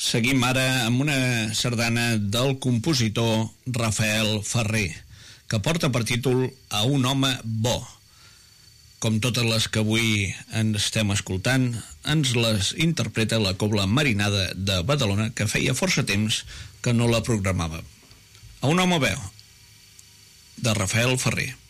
Seguim ara amb una sardana del compositor Rafael Ferrer, que porta per títol A un home bo. Com totes les que avui ens estem escoltant, ens les interpreta la Cobla Marinada de Badalona, que feia força temps que no la programava. A un home bo, de Rafael Ferrer.